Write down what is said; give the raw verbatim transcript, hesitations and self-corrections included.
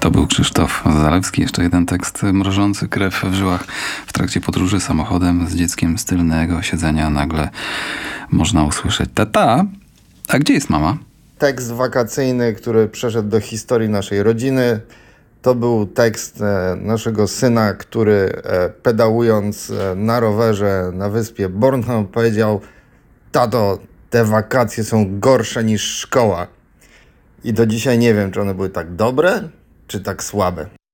To był Krzysztof Zalewski. Jeszcze jeden tekst mrożący krew w żyłach. W trakcie podróży samochodem z dzieckiem z tylnego siedzenia nagle można usłyszeć: tata, a gdzie jest mama? Tekst wakacyjny, który przeszedł do historii naszej rodziny. To był tekst naszego syna, który pedałując na rowerze na wyspie Bornholm powiedział: tato, te wakacje są gorsze niż szkoła. I do dzisiaj nie wiem, czy one były tak dobre, czy tak słabe.